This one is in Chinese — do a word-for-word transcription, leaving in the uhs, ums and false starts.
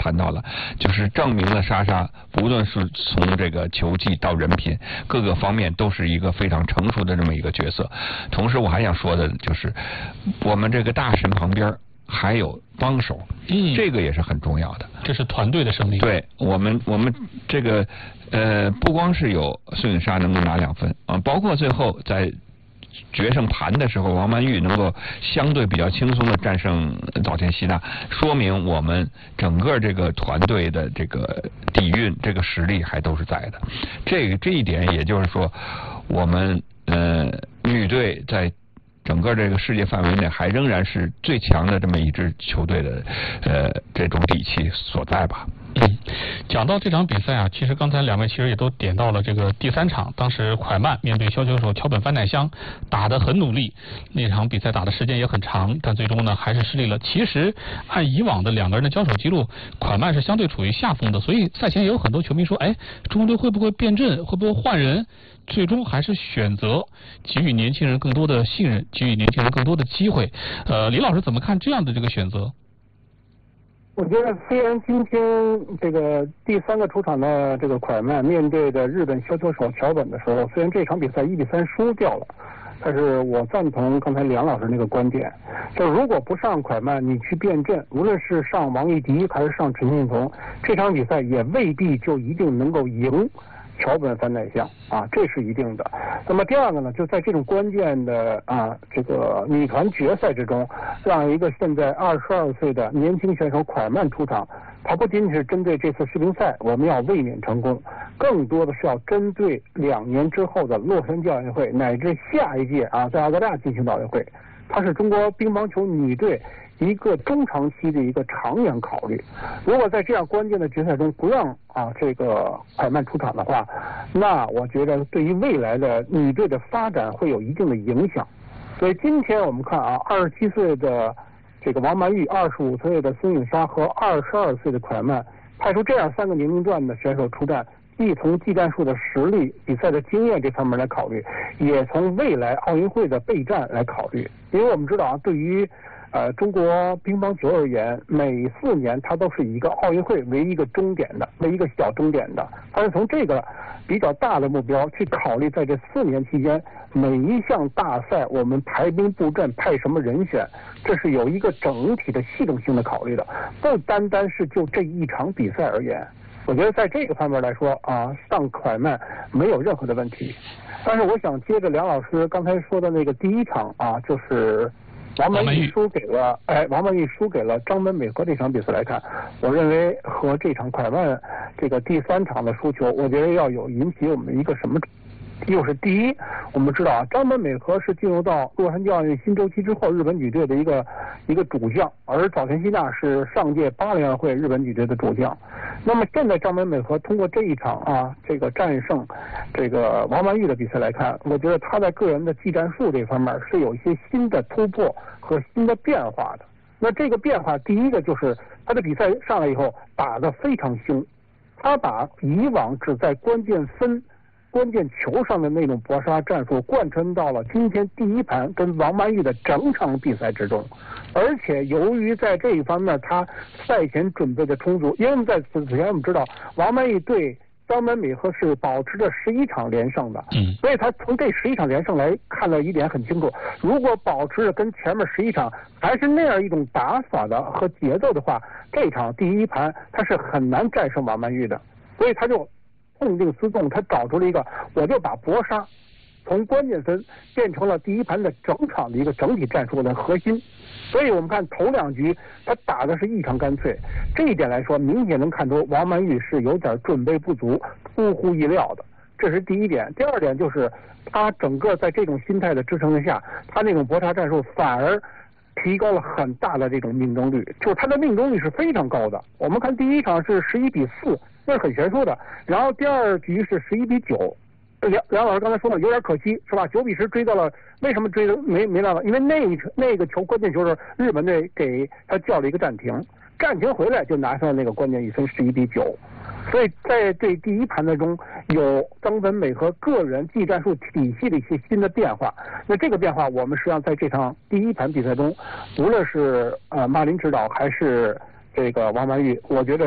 谈到了，就是证明了莎莎不论是从这个球技到人品各个方面都是一个非常成熟的这么一个角色。同时我还想说的就是，我们这个大神旁边还有帮手， 嗯， 这个也是很重要的。 这是团队的胜利。 对我们，我们这个呃，不光是有孙颖莎能够拿两分啊，包括最后在决胜盘的时候，王曼玉能够相对比较轻松的战胜早田希娜，说明我们整个这个团队的这个底蕴、这个实力还都是在的。这个这一点，也就是说，我们呃女队在整个这个世界范围内还仍然是最强的这么一支球队的呃这种底气所在吧。 嗯，讲到这场比赛啊，其实刚才两位其实也都点到了这个第三场，当时蒯曼面对削球手桥本帆乃香打得很努力，那场比赛打的时间也很长，但最终呢还是失利了。其实按以往的两个人的交手记录，蒯曼是相对处于下风的，所以赛前也有很多球迷说，哎，中国队会不会变阵，会不会换人？最终还是选择给予年轻人更多的信任，给予年轻人更多的机会。呃，李老师怎么看这样的这个选择？ 我觉得虽然今天这个第三个出场的这个蒯曼面对的日本削球手桥本的时候，虽然这场比赛一比三输掉了，但是我赞同刚才梁老师那个观点，就如果不上蒯曼，你去变阵，无论是上王艺迪还是上陈信从，这场比赛也未必就一定能够赢桥本帆乃香啊，这是一定的。那么第二个呢，就在这种关键的啊这个女团决赛之中，让一个现在二十二岁的年轻选手蒯曼出场，他不仅仅是针对这次世乒赛我们要卫冕成功，更多的是要针对两年之后的洛杉矶奥运会乃至下一届啊在澳大利亚进行的奥运会，它是中国乒乓球女队一个中长期的一个长远考虑。如果在这样关键的决赛中不让啊这个蒯曼出场的话，那我觉得对于未来的女队的发展会有一定的影响。所以今天我们看啊，二十七岁的这个王曼玉、二十五岁的孙颖莎和二十二岁的蒯曼，派出这样三个年龄段的选手出战，既从技战术的实力、比赛的经验这方面来考虑，也从未来奥运会的备战来考虑。因为我们知道啊，对于呃，中国乒乓球而言，每四年它都是以一个奥运会为一个终点的，为一个小终点的。它是从这个比较大的目标去考虑，在这四年期间，每一项大赛我们排兵布阵，派什么人选，这是有一个整体的系统性的考虑的，不单单是就这一场比赛而言。我觉得在这个方面来说啊，上蒯曼没有任何的问题。但是我想接着梁老师刚才说的那个第一场啊，就是王曼玉输给了，哎，王曼玉输给了张本美和这场比赛来看，我认为和这场蒯曼这个第三场的输球，我觉得要有引起我们一个什么？又是第一，我们知道啊，张本美和是进入到洛杉矶奥运新周期之后日本女队的一个一个主将，而早田希娜是上届巴黎奥运会日本女队的主将。那么现在张本美和通过这一场啊这个战胜这个王曼玉的比赛来看，我觉得她在个人的技战术这方面是有一些新的突破和新的变化的。那这个变化，第一个就是她的比赛上来以后打得非常凶，她把以往只在关键分关键球上的那种搏杀战术贯穿到了今天第一盘跟王曼玉的整场比赛之中，而且由于在这一方面他赛前准备的充足，因为我们在此前我们知道王曼玉对张本美和是保持着十一场连胜的， 嗯， 所以他从这十一场连胜来看到一点很清楚，如果保持着跟前面十一场还是那样一种打法的和节奏的话，这场第一盘他是很难战胜王曼玉的，所以他就痛定思痛，他找出了一个，我就把搏杀从关键分变成了第一盘的整场的一个整体战术的核心。所以我们看头两局他打的是异常干脆，这一点来说明显能看出王曼玉是有点准备不足，出乎意料的，这是第一点。第二点就是他整个在这种心态的支撑下，他那种搏杀战术反而提高了很大的这种命中率，就是他的命中率是非常高的。我们看第一场是十一比四，那是很悬殊的，然后第二局是十一比九，梁梁老师刚才说了有点可惜是吧？九比十追到了，为什么追的没没办法？因为那一那个球关键球是日本队给他叫了一个暂停，暂停回来就拿下了那个关键一分十一比九。所以在这第一盘的中有张本美和个人技战术体系的一些新的变化，那这个变化我们实际上在这场第一盘比赛中，无论是呃马林指导还是这个王曼玉，我觉得